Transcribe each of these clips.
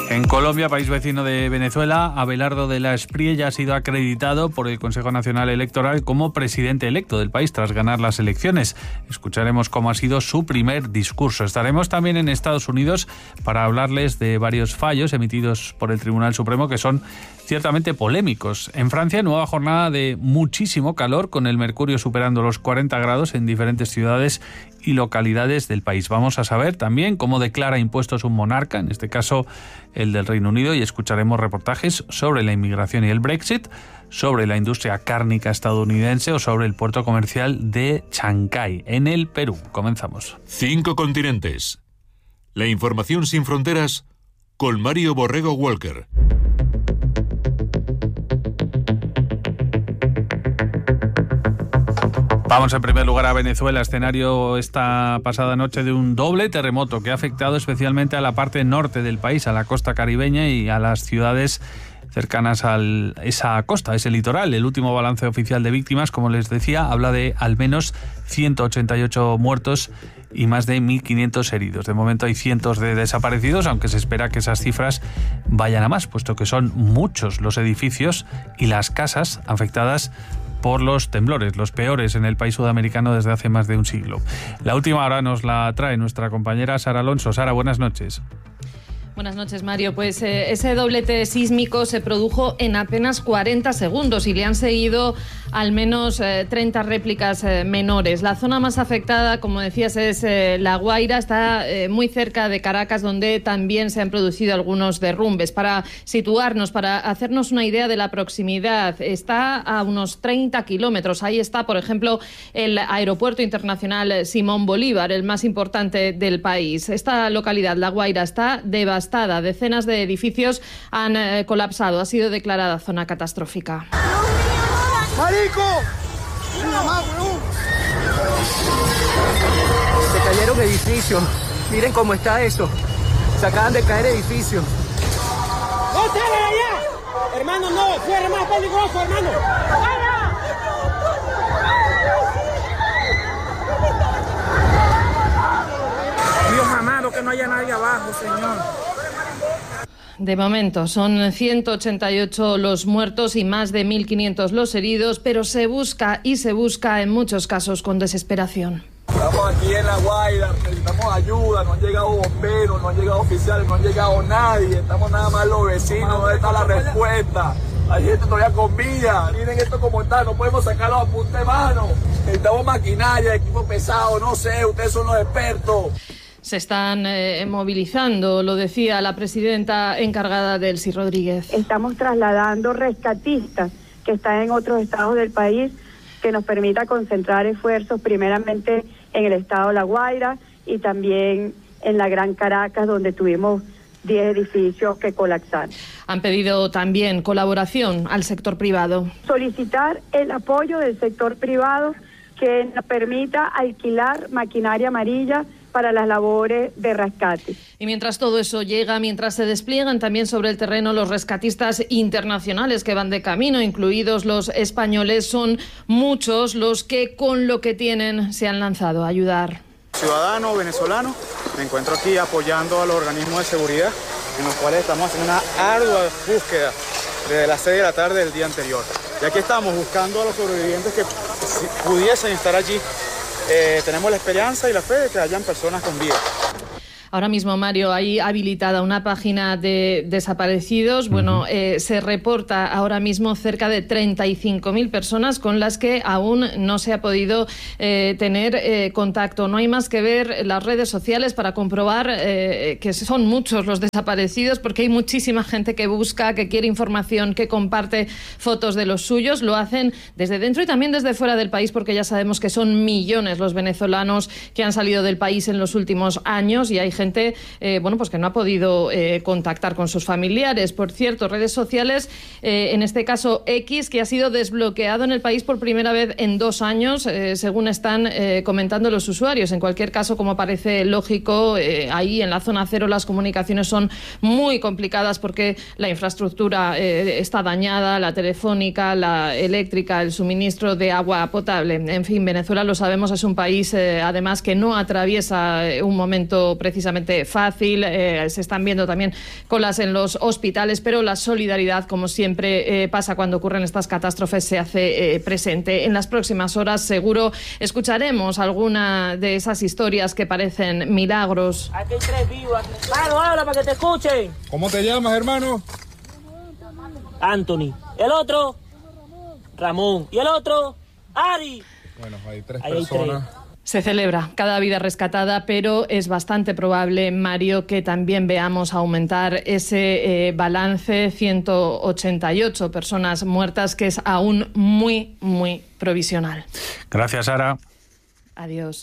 En Colombia, país vecino de Venezuela, Abelardo de la Espriella ha sido acreditado por el Consejo Nacional Electoral como presidente electo del país tras ganar las elecciones. Escucharemos cómo ha sido su primer discurso. Estaremos también en Estados Unidos para hablarles de varios fallos emitidos por el Tribunal Supremo que son ciertamente polémicos. En Francia, nueva jornada de muchísimo calor, con el mercurio superando los 40 grados en diferentes ciudades y localidades del país. Vamos a saber también cómo declara impuestos un monarca, en este caso el del Reino Unido, y escucharemos reportajes sobre la inmigración y el Brexit, sobre la industria cárnica estadounidense o sobre el puerto comercial de Chancay, en el Perú. Comenzamos. 5 continentes. La información sin fronteras con Mario Borrego Walker. Vamos en primer lugar a Venezuela, escenario esta pasada noche de un doble terremoto que ha afectado especialmente a la parte norte del país, a la costa caribeña y a las ciudades cercanas a esa costa, ese litoral. El último balance oficial de víctimas, como les decía, habla de al menos 188 muertos y más de 1.500 heridos. De momento hay cientos de desaparecidos, aunque se espera que esas cifras vayan a más, puesto que son muchos los edificios y las casas afectadas por los temblores, los peores en el país sudamericano desde hace más de un siglo. La última hora nos la trae nuestra compañera Sara Alonso. Sara, buenas noches. Buenas noches, Mario. Pues ese doblete sísmico se produjo en apenas 40 segundos y le han seguido al menos 30 réplicas menores. La zona más afectada, como decías, es La Guaira. Está muy cerca de Caracas, donde también se han producido algunos derrumbes. Para situarnos, para hacernos una idea de la proximidad, está a unos 30 kilómetros. Ahí está, por ejemplo, el Aeropuerto Internacional Simón Bolívar, el más importante del país. Esta localidad, La Guaira, está devastada. Decenas de edificios han colapsado. Ha sido declarada zona catastrófica. ¡Marico! Se cayeron edificios. Miren cómo está eso. Se acaban de caer edificios. ¡No salgan allá! Hermano, no. Fuera más peligroso, hermano. Dios amado, que no haya nadie abajo, Señor. De momento son 188 los muertos y más de 1.500 los heridos, pero se busca y se busca en muchos casos con desesperación. Estamos aquí en La Guaira, necesitamos ayuda, no han llegado bomberos, no han llegado oficiales, no han llegado nadie, estamos nada más los vecinos, ¿dónde está la respuesta? Hay gente todavía con vida, miren esto como está, no podemos sacarlo a punta de mano, necesitamos maquinaria, equipo pesado, no sé, ustedes son los expertos. Se están movilizando, lo decía la presidenta encargada del Delcy Rodríguez. Estamos trasladando rescatistas que están en otros estados del país, que nos permita concentrar esfuerzos primeramente en el estado de La Guaira y también en la Gran Caracas, donde tuvimos 10 edificios que colapsaron. Han pedido también colaboración al sector privado. Solicitar el apoyo del sector privado que nos permita alquilar maquinaria amarilla para las labores de rescate. Y mientras todo eso llega, mientras se despliegan también sobre el terreno los rescatistas internacionales que van de camino, incluidos los españoles, son muchos los que con lo que tienen se han lanzado a ayudar. Ciudadano venezolano, me encuentro aquí apoyando a los organismos de seguridad en los cuales estamos haciendo una ardua búsqueda desde las 6 de la tarde del día anterior. Y aquí estamos buscando a los sobrevivientes que si pudiesen estar allí. Tenemos la esperanza y la fe de que hayan personas con vida. Ahora mismo, Mario, hay habilitada una página de desaparecidos. Bueno, se reporta ahora mismo cerca de 35.000 personas con las que aún no se ha podido tener contacto. No hay más que ver las redes sociales para comprobar que son muchos los desaparecidos, porque hay muchísima gente que busca, que quiere información, que comparte fotos de los suyos. Lo hacen desde dentro y también desde fuera del país, porque ya sabemos que son millones los venezolanos que han salido del país en los últimos años y hay gente pues que no ha podido contactar con sus familiares. Por cierto, redes sociales, en este caso X, que ha sido desbloqueado en el país por primera vez en 2 años, según están comentando los usuarios. En cualquier caso, como parece lógico, ahí en la zona cero las comunicaciones son muy complicadas porque la infraestructura está dañada, la telefónica, la eléctrica, el suministro de agua potable. En fin, Venezuela, lo sabemos, es un país además que no atraviesa un momento precisamente precisamente fácil. Se están viendo también colas en los hospitales, pero la solidaridad, como siempre pasa cuando ocurren estas catástrofes, se hace presente. En las próximas horas seguro escucharemos alguna de esas historias que parecen milagros. Aquí hay 3 vivos. Habla para que te escuchen. ¿Cómo te llamas, hermano? Anthony. ¿El otro? Ramón. ¿Y el otro? Ari. Bueno, hay 3 personas. Se celebra cada vida rescatada, pero es bastante probable, Mario, que también veamos aumentar ese balance, 188 personas muertas, que es aún muy, muy provisional. Gracias, Sara. Adiós.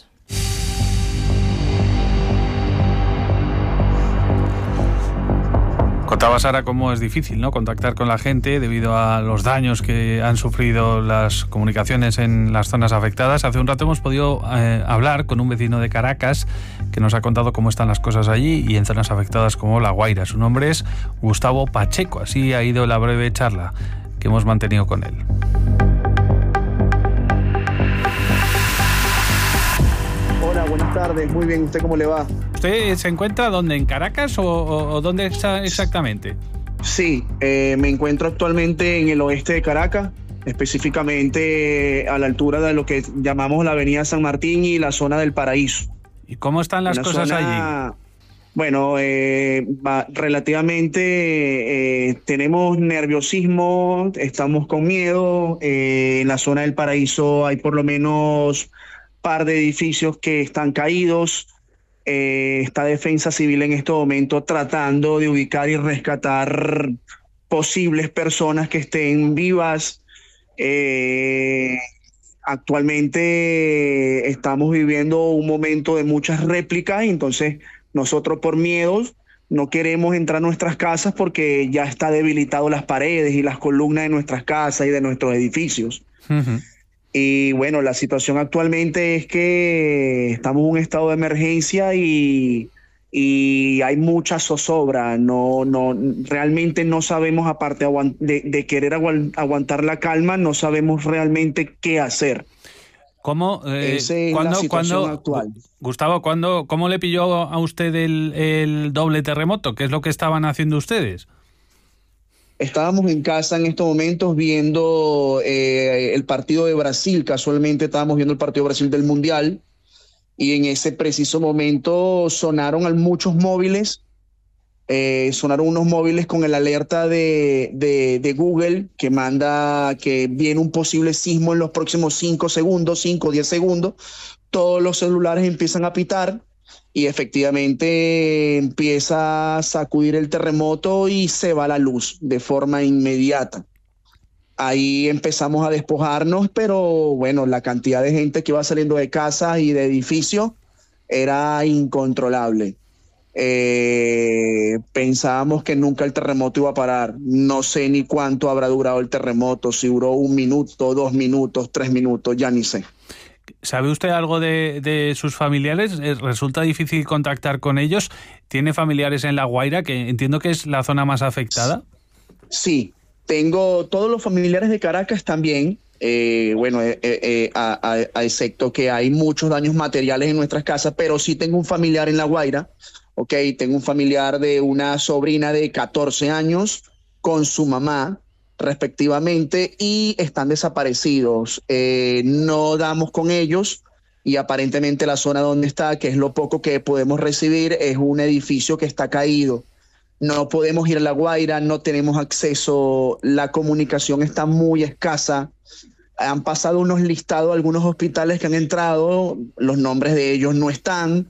Contaba Sara cómo es difícil, ¿no?, contactar con la gente debido a los daños que han sufrido las comunicaciones en las zonas afectadas. Hace un rato hemos podido hablar con un vecino de Caracas que nos ha contado cómo están las cosas allí y en zonas afectadas como La Guaira. Su nombre es Gustavo Pacheco. Así ha ido la breve charla que hemos mantenido con él. Hola, buenas tardes. Muy bien, ¿usted cómo le va? ¿Usted se encuentra dónde? ¿En Caracas o dónde está exactamente? Sí, me encuentro actualmente en el oeste de Caracas, específicamente a la altura de lo que llamamos la avenida San Martín y la zona del Paraíso. ¿Y cómo están las cosas allí? Bueno, relativamente tenemos nerviosismo, estamos con miedo. En la zona del Paraíso hay por lo menos par de edificios que están caídos. Está Defensa Civil en este momento tratando de ubicar y rescatar posibles personas que estén vivas. Actualmente estamos viviendo un momento de muchas réplicas y entonces nosotros por miedos no queremos entrar a nuestras casas porque ya está debilitado las paredes y las columnas de nuestras casas y de nuestros edificios. Uh-huh. Y bueno, la situación actualmente es que estamos en un estado de emergencia y hay mucha zozobra. Realmente no sabemos, aparte de querer aguantar la calma, no sabemos realmente qué hacer. ¿Cómo? Esa es la situación actual. Gustavo, ¿cómo le pilló a usted el doble terremoto? ¿Qué es lo que estaban haciendo ustedes? Estábamos en casa en estos momentos viendo el partido de Brasil. Casualmente estábamos viendo el partido de Brasil del Mundial y en ese preciso momento sonaron muchos móviles. Sonaron unos móviles con el alerta de Google que manda que viene un posible sismo en los próximos 5 o 10 segundos. Todos los celulares empiezan a pitar. Y efectivamente empieza a sacudir el terremoto y se va la luz de forma inmediata. Ahí empezamos a despojarnos, pero bueno, la cantidad de gente que iba saliendo de casas y de edificios era incontrolable. Pensábamos que nunca el terremoto iba a parar. No sé ni cuánto habrá durado el terremoto, si duró 1 minuto, 2 minutos, 3 minutos, ya ni sé. ¿Sabe usted algo de sus familiares? ¿Resulta difícil contactar con ellos? ¿Tiene familiares en La Guaira, que entiendo que es la zona más afectada? Sí, tengo todos los familiares de Caracas también. Excepto que hay muchos daños materiales en nuestras casas, pero sí tengo un familiar en La Guaira. Tengo un familiar de una sobrina de 14 años con su mamá, respectivamente, y están desaparecidos. No damos con ellos y aparentemente la zona donde está, que es lo poco que podemos recibir, es un edificio que está caído. No podemos ir a La Guaira, no tenemos acceso, la comunicación está muy escasa. Han pasado unos listados, algunos hospitales que han entrado, los nombres de ellos no están.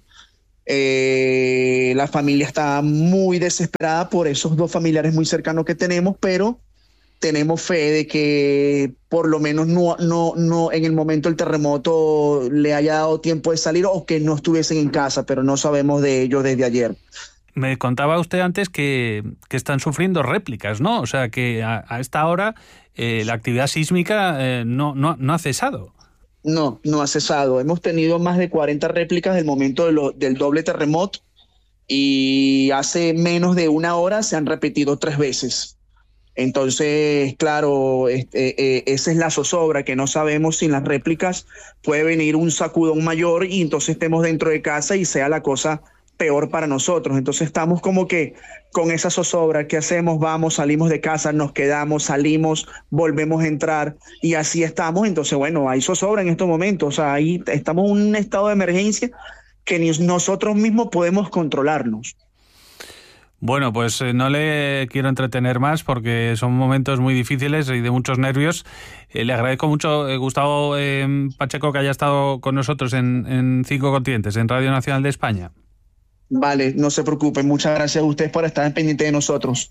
La familia está muy desesperada por esos 2 familiares muy cercanos que tenemos, pero tenemos fe de que por lo menos no en el momento del terremoto le haya dado tiempo de salir o que no estuviesen en casa, pero no sabemos de ellos desde ayer. Me contaba usted antes que están sufriendo réplicas, ¿no? O sea, que a esta hora la actividad sísmica no ha cesado. No ha cesado. Hemos tenido más de 40 réplicas del momento del doble terremoto y hace menos de 1 hora se han repetido 3 veces. Entonces, claro, esa es la zozobra, que no sabemos si en las réplicas puede venir un sacudón mayor y entonces estemos dentro de casa y sea la cosa peor para nosotros. Entonces estamos como que con esa zozobra. ¿Qué hacemos? Vamos, salimos de casa, nos quedamos, salimos, volvemos a entrar y así estamos. Entonces, bueno, hay zozobra en estos momentos. O sea, ahí estamos en un estado de emergencia que ni nosotros mismos podemos controlarnos. Bueno, pues no le quiero entretener más porque son momentos muy difíciles y de muchos nervios. Le agradezco mucho, Gustavo Pacheco, que haya estado con nosotros en 5 Continentes, en Radio Nacional de España. Vale, no se preocupen. Muchas gracias a ustedes por estar pendientes de nosotros.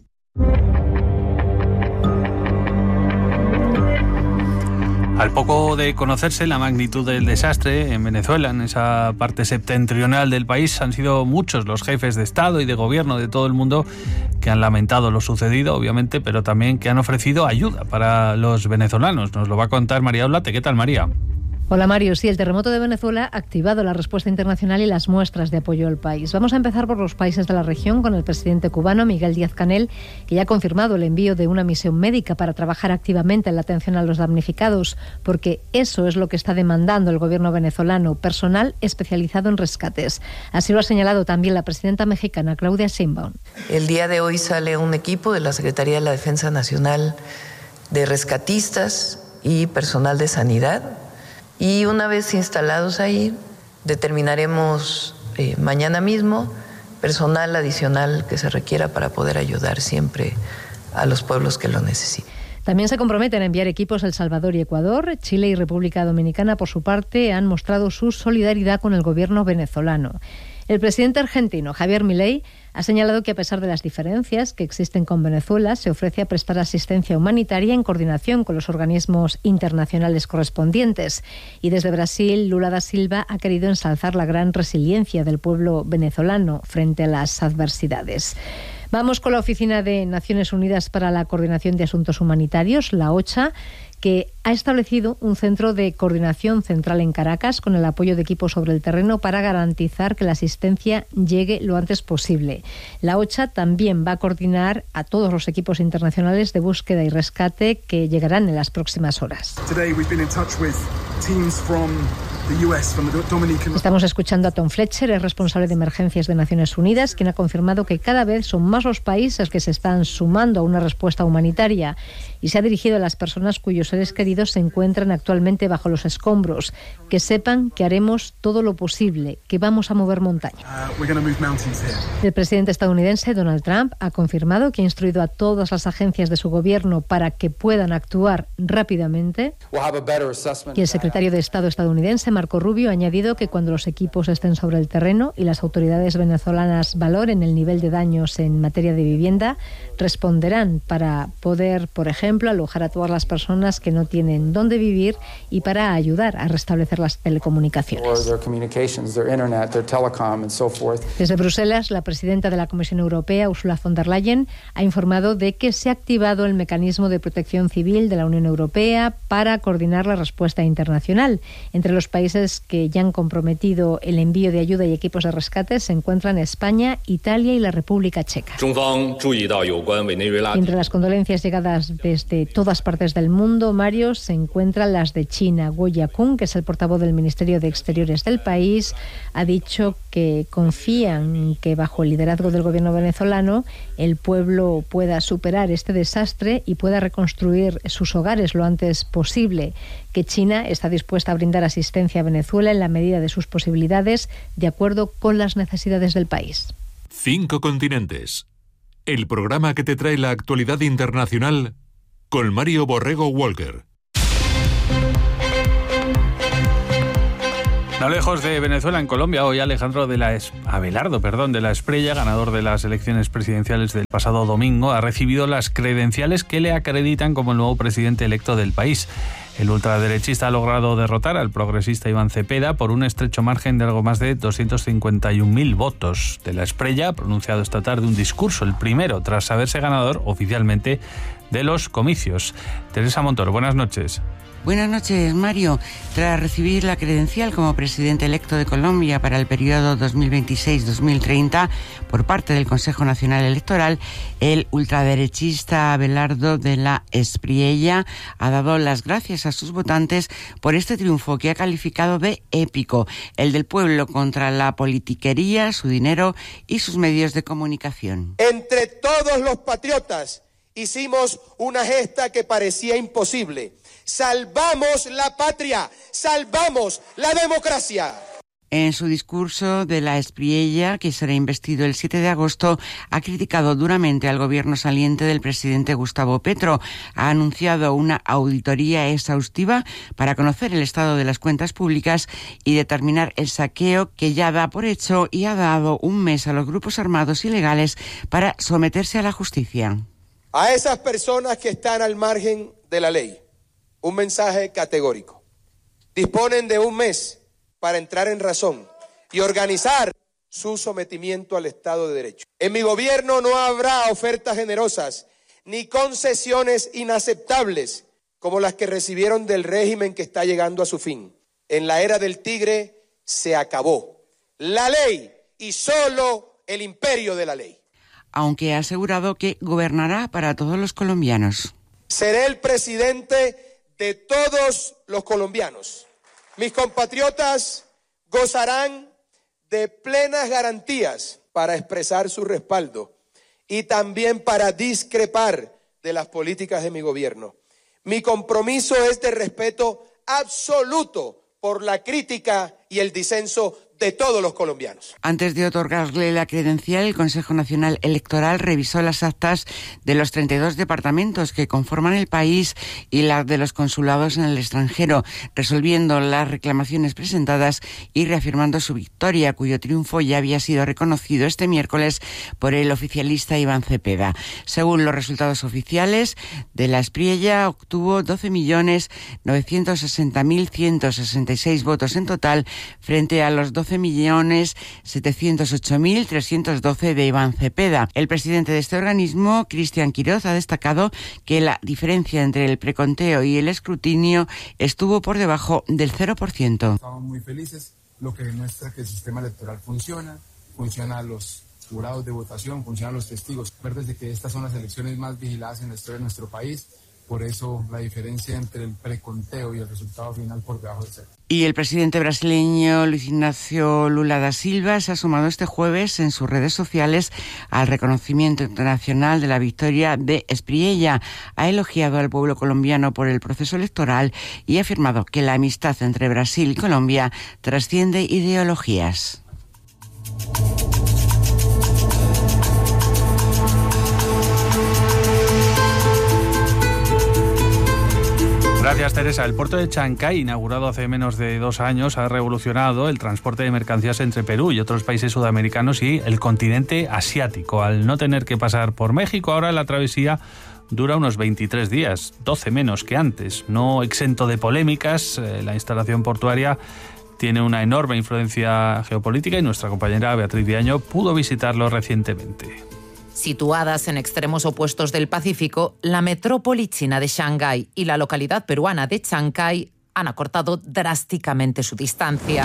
Al poco de conocerse la magnitud del desastre en Venezuela, en esa parte septentrional del país, han sido muchos los jefes de Estado y de Gobierno de todo el mundo que han lamentado lo sucedido, obviamente, pero también que han ofrecido ayuda para los venezolanos. Nos lo va a contar María Oblate. ¿Qué tal, María? Hola Mario, sí, el terremoto de Venezuela ha activado la respuesta internacional y las muestras de apoyo al país. Vamos a empezar por los países de la región con el presidente cubano Miguel Díaz-Canel, que ya ha confirmado el envío de una misión médica para trabajar activamente en la atención a los damnificados, porque eso es lo que está demandando el gobierno venezolano, personal especializado en rescates. Así lo ha señalado también la presidenta mexicana Claudia Sheinbaum. El día de hoy sale un equipo de la Secretaría de la Defensa Nacional de rescatistas y personal de sanidad. Y una vez instalados ahí, determinaremos mañana mismo personal adicional que se requiera para poder ayudar siempre a los pueblos que lo necesiten. También se comprometen a enviar equipos a El Salvador y Ecuador. Chile y República Dominicana, por su parte, han mostrado su solidaridad con el gobierno venezolano. El presidente argentino, Javier Milei, ha señalado que a pesar de las diferencias que existen con Venezuela, se ofrece a prestar asistencia humanitaria en coordinación con los organismos internacionales correspondientes. Y desde Brasil, Lula da Silva ha querido ensalzar la gran resiliencia del pueblo venezolano frente a las adversidades. Vamos con la Oficina de Naciones Unidas para la Coordinación de Asuntos Humanitarios, la OCHA, que ha establecido un centro de coordinación central en Caracas con el apoyo de equipos sobre el terreno para garantizar que la asistencia llegue lo antes posible. La OCHA también va a coordinar a todos los equipos internacionales de búsqueda y rescate que llegarán en las próximas horas. Estamos escuchando a Tom Fletcher, el responsable de emergencias de Naciones Unidas, quien ha confirmado que cada vez son más los países que se están sumando a una respuesta humanitaria y se ha dirigido a las personas cuyos seres queridos se encuentran actualmente bajo los escombros, que sepan que haremos todo lo posible, que vamos a mover montaña. El presidente estadounidense Donald Trump ha confirmado que ha instruido a todas las agencias de su gobierno para que puedan actuar rápidamente. Y el secretario de Estado estadounidense Marco Rubio ha añadido que cuando los equipos estén sobre el terreno y las autoridades venezolanas valoren el nivel de daños en materia de vivienda, responderán para poder, por ejemplo, alojar a todas las personas que no tienen dónde vivir y para ayudar a restablecer las telecomunicaciones. Desde Bruselas, la presidenta de la Comisión Europea, Ursula von der Leyen, ha informado de que se ha activado el mecanismo de protección civil de la Unión Europea para coordinar la respuesta internacional. Entre los países que ya han comprometido el envío de ayuda y equipos de rescate se encuentran España, Italia y la República Checa. Entre las condolencias llegadas desde todas partes del mundo, Mario, se encuentran las de China. Guo Yakun, que es el portavoz del Ministerio de Exteriores del país, ha dicho que confían que bajo el liderazgo del gobierno venezolano el pueblo pueda superar este desastre y pueda reconstruir sus hogares lo antes posible, que China está dispuesta a brindar asistencia a Venezuela en la medida de sus posibilidades, de acuerdo con las necesidades del país. 5 Continentes. El programa que te trae la actualidad internacional con Mario Borrego Walker. No lejos de Venezuela, en Colombia, hoy Abelardo de la Espriella, ganador de las elecciones presidenciales del pasado domingo, ha recibido las credenciales que le acreditan como el nuevo presidente electo del país. El ultraderechista ha logrado derrotar al progresista Iván Cepeda por un estrecho margen de algo más de 251.000 votos. De la Espriella ha pronunciado esta tarde un discurso, el primero tras saberse ganador oficialmente de los comicios. Teresa Montoro, buenas noches. Buenas noches, Mario. Tras recibir la credencial como presidente electo de Colombia para el periodo 2026-2030 por parte del Consejo Nacional Electoral, el ultraderechista Abelardo de la Espriella ha dado las gracias a sus votantes por este triunfo que ha calificado de épico, el del pueblo contra la politiquería, su dinero y sus medios de comunicación. Entre todos los patriotas hicimos una gesta que parecía imposible. Salvamos la patria, salvamos la democracia. En su discurso, de la Espriella, que será investido el 7 de agosto, ha criticado duramente al gobierno saliente del presidente Gustavo Petro. Ha anunciado una auditoría exhaustiva para conocer el estado de las cuentas públicas y determinar el saqueo que ya da por hecho, y ha dado un mes a los grupos armados ilegales para someterse a la justicia. A esas personas que están al margen de la ley, un mensaje categórico. Disponen de un mes para entrar en razón y organizar su sometimiento al Estado de Derecho. En mi gobierno no habrá ofertas generosas ni concesiones inaceptables como las que recibieron del régimen que está llegando a su fin. En la era del tigre se acabó la ley y solo el imperio de la ley. Aunque ha asegurado que gobernará para todos los colombianos. Seré el presidente de todos los colombianos. Mis compatriotas gozarán de plenas garantías para expresar su respaldo y también para discrepar de las políticas de mi gobierno. Mi compromiso es de respeto absoluto por la crítica y el disenso de todos los colombianos. Antes de otorgarle la credencial, el Consejo Nacional Electoral revisó las actas de los 32 departamentos que conforman el país y las de los consulados en el extranjero, resolviendo las reclamaciones presentadas y reafirmando su victoria, cuyo triunfo ya había sido reconocido este miércoles por el oficialista Iván Cepeda. Según los resultados oficiales, de la Espriella obtuvo 12.960.166 votos en total frente a los 12.708.312 de Iván Cepeda. El presidente de este organismo, Cristian Quiroz, ha destacado que la diferencia entre el preconteo y el escrutinio estuvo por debajo del 0%. Estamos muy felices, lo que demuestra que el sistema electoral funcionan los jurados de votación, funcionan los testigos. Recuerden de que estas son las elecciones más vigiladas en la historia de nuestro país. Por eso la diferencia entre el preconteo y el resultado final por debajo del 0. Y el presidente brasileño Luis Ignacio Lula da Silva se ha sumado este jueves en sus redes sociales al reconocimiento internacional de la victoria de Espriella. Ha elogiado al pueblo colombiano por el proceso electoral y ha afirmado que la amistad entre Brasil y Colombia trasciende ideologías. Gracias, Teresa. El puerto de Chancay, inaugurado hace menos de 2 años, ha revolucionado el transporte de mercancías entre Perú y otros países sudamericanos y el continente asiático. Al no tener que pasar por México, ahora la travesía dura unos 23 días, 12 menos que antes. No exento de polémicas, la instalación portuaria tiene una enorme influencia geopolítica y nuestra compañera Beatriz Diaño pudo visitarlo recientemente. Situadas en extremos opuestos del Pacífico, la metrópoli china de Shanghái y la localidad peruana de Chancay han acortado drásticamente su distancia.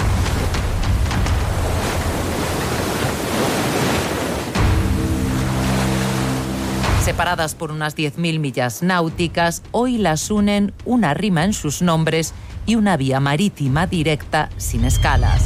Separadas por unas 10.000 millas náuticas, hoy las unen una rima en sus nombres y una vía marítima directa sin escalas.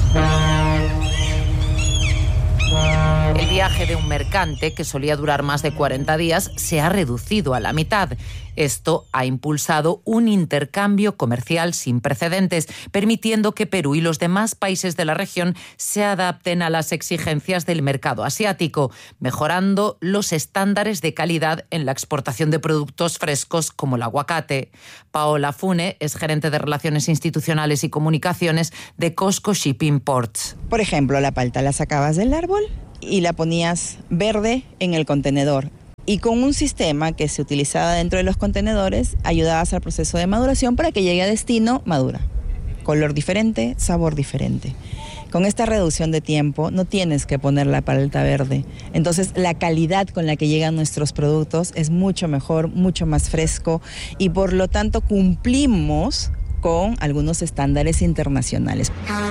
El viaje de un mercante, que solía durar más de 40 días, se ha reducido a la mitad. Esto ha impulsado un intercambio comercial sin precedentes, permitiendo que Perú y los demás países de la región se adapten a las exigencias del mercado asiático, mejorando los estándares de calidad en la exportación de productos frescos como el aguacate. Paola Fune es gerente de Relaciones Institucionales y Comunicaciones de Costco Shipping Ports. Por ejemplo, la palta la sacabas del árbol y la ponías verde en el contenedor. Y con un sistema que se utilizaba dentro de los contenedores, ayudabas al proceso de maduración para que llegue a destino madura. Color diferente, sabor diferente. Con esta reducción de tiempo no tienes que poner la paleta verde. Entonces la calidad con la que llegan nuestros productos es mucho mejor, mucho más fresco y por lo tanto cumplimos con algunos estándares internacionales.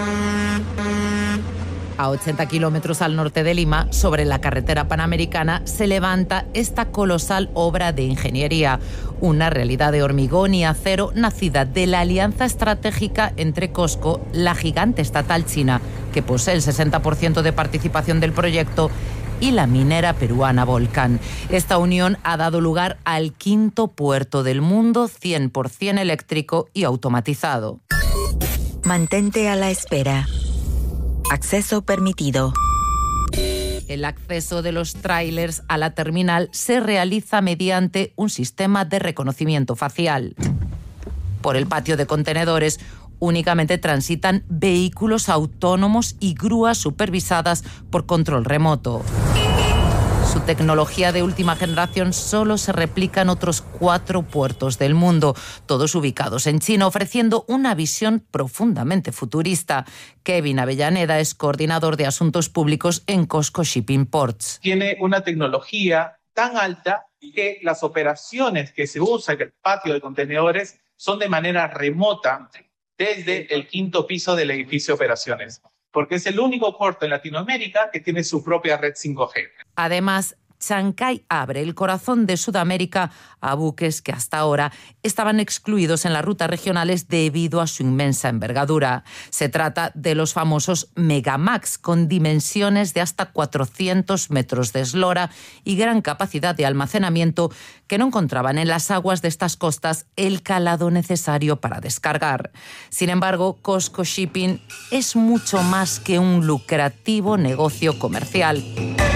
A 80 kilómetros al norte de Lima, sobre la carretera panamericana, se levanta esta colosal obra de ingeniería, una realidad de hormigón y acero nacida de la alianza estratégica entre COSCO, la gigante estatal china, que posee el 60% de participación del proyecto, y la minera peruana Volcan. Esta unión ha dado lugar al quinto puerto del mundo 100% eléctrico y automatizado. Mantente a la espera. Acceso permitido. El acceso de los tráilers a la terminal se realiza mediante un sistema de reconocimiento facial. Por el patio de contenedores únicamente transitan vehículos autónomos y grúas supervisadas por control remoto. Su tecnología de última generación solo se replica en otros 4 puertos del mundo, todos ubicados en China, ofreciendo una visión profundamente futurista. Kevin Avellaneda es coordinador de asuntos públicos en COSCO Shipping Ports. Tiene una tecnología tan alta que las operaciones que se usan en el patio de contenedores son de manera remota desde el 5º piso del edificio de operaciones, porque es el único puerto en Latinoamérica que tiene su propia red 5G. Además, Chancay abre el corazón de Sudamérica a buques que hasta ahora estaban excluidos en las rutas regionales debido a su inmensa envergadura. Se trata de los famosos Megamax, con dimensiones de hasta 400 metros de eslora y gran capacidad de almacenamiento, que no encontraban en las aguas de estas costas el calado necesario para descargar. Sin embargo, COSCO Shipping es mucho más que un lucrativo negocio comercial.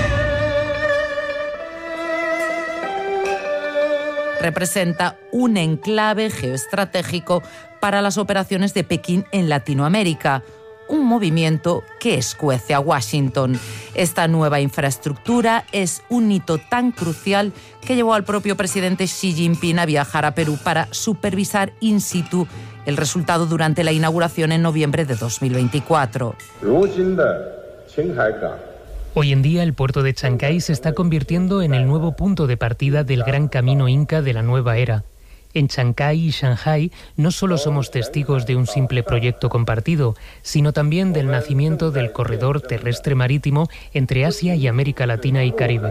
Representa un enclave geoestratégico para las operaciones de Pekín en Latinoamérica, un movimiento que escuece a Washington. Esta nueva infraestructura es un hito tan crucial que llevó al propio presidente Xi Jinping a viajar a Perú para supervisar in situ el resultado durante la inauguración en noviembre de 2024. Hoy en día el puerto de Chancay se está convirtiendo en el nuevo punto de partida del gran camino inca de la nueva era. En Chancay y Shanghái no solo somos testigos de un simple proyecto compartido, sino también del nacimiento del corredor terrestre marítimo entre Asia y América Latina y Caribe.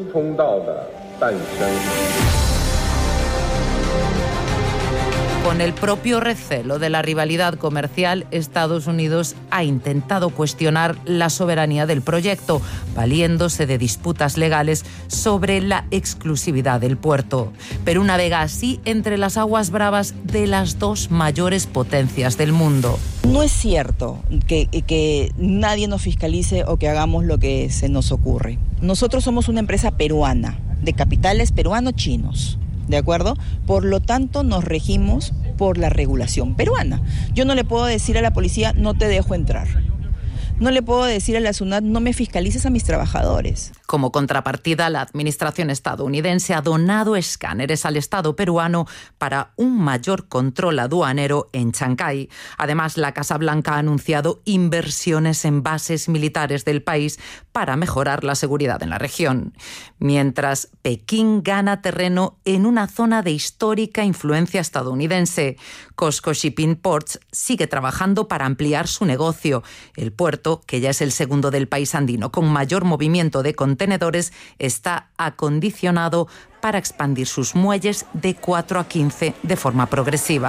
Con el propio recelo de la rivalidad comercial, Estados Unidos ha intentado cuestionar la soberanía del proyecto, valiéndose de disputas legales sobre la exclusividad del puerto. Perú navega así entre las aguas bravas de las 2 mayores potencias del mundo. No es cierto que nadie nos fiscalice o que hagamos lo que se nos ocurre. Nosotros somos una empresa peruana, de capitales peruano-chinos. ¿De acuerdo? Por lo tanto, nos regimos por la regulación peruana. Yo no le puedo decir a la policía, no te dejo entrar. No le puedo decir a la SUNAT, no me fiscalices a mis trabajadores. Como contrapartida, la administración estadounidense ha donado escáneres al Estado peruano para un mayor control aduanero en Chancay. Además, la Casa Blanca ha anunciado inversiones en bases militares del país para mejorar la seguridad en la región. Mientras Pekín gana terreno en una zona de histórica influencia estadounidense, COSCO Shipping Ports sigue trabajando para ampliar su negocio. El puerto, que ya es el segundo del país andino con mayor movimiento de contenedores, está acondicionado para expandir sus muelles de 4 a 15 de forma progresiva.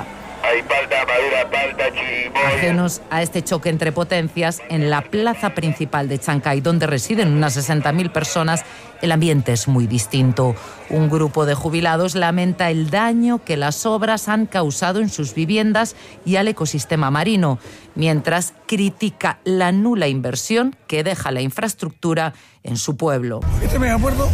Ajenos a este choque entre potencias, en la plaza principal de Chancay, donde residen unas 60.000 personas, el ambiente es muy distinto. Un grupo de jubilados lamenta el daño que las obras han causado en sus viviendas y al ecosistema marino, mientras critica la nula inversión que deja la infraestructura en su pueblo. Este megapuerto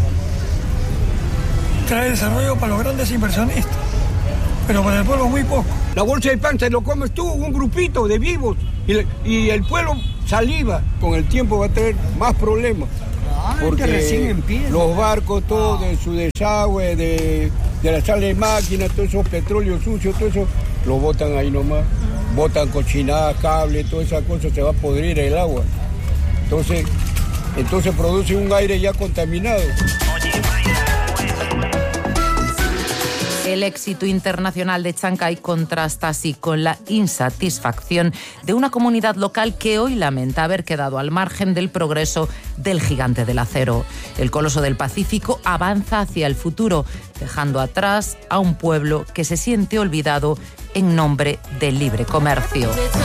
trae desarrollo para los grandes inversionistas, pero para el pueblo muy poco. La bolsa de pan te lo comes tú, un grupito de vivos, y el pueblo saliva. Con el tiempo va a tener más problemas, porque recién empieza. Los barcos, todo de su desagüe, de la sala de máquinas, todo eso petróleo sucio, todo eso, lo botan ahí nomás. botan cochinadas, cables, toda esa cosa, se va a podrir el agua. Entonces produce un aire ya contaminado. El éxito internacional de Chancay contrasta así con la insatisfacción de una comunidad local que hoy lamenta haber quedado al margen del progreso del gigante del acero. El coloso del Pacífico avanza hacia el futuro, dejando atrás a un pueblo que se siente olvidado en nombre del libre comercio.